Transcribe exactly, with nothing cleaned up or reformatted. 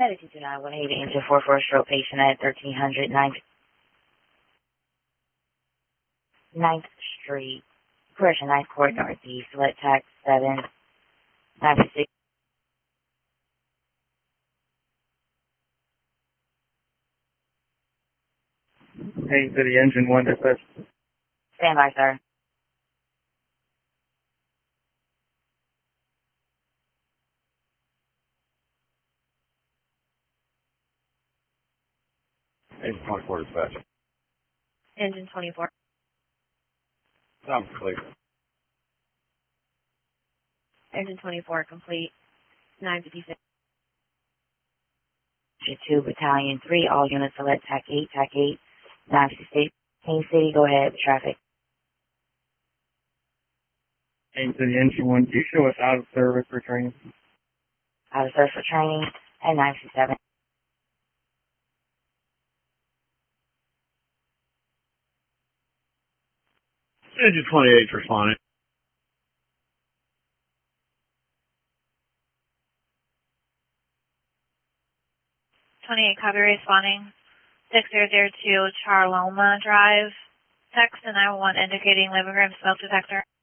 United two two nine one eight, engine four four stroke patient at thirteen hundred ninth, ninth Street, correction, ninth Court Northeast, select tax seven ninety-six. Hey, to the engine one dispatch. Stand by, sir. Engine twenty-four dispatch. Engine twenty-four. Sounds clear. Engine twenty-four complete. nine fifty-six. two, Battalion three, all units select T A C eight, T A C eight, nine fifty-six, King City, go ahead, traffic. Hey, to the engine one, do you show us out of service for training? Out of service for training at nine fifty-seven. Engine twenty-eight responding. twenty-eight copy responding. six zero zero two Charloma Drive. Text and nine one one indicating Livogram smoke detector.